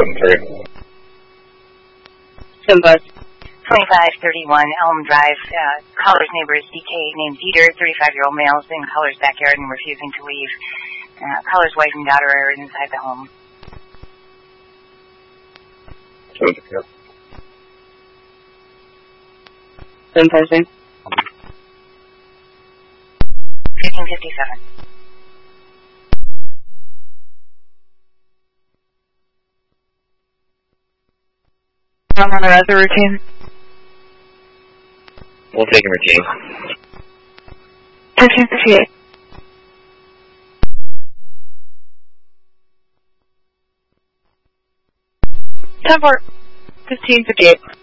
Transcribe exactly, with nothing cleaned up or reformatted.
seven three. Simba. twenty-five thirty-one Elm Drive. Uh, caller's neighbor is D K named Dieter, thirty-five-year-old male, is in caller's backyard and refusing to leave. Uh, caller's wife and daughter are inside the home. seven six. Seven five six. fifteen fifty-seven. On the other routine. We'll take a routine. Thirteen fifty-eight. Ten four. Fifteen fifty-eight.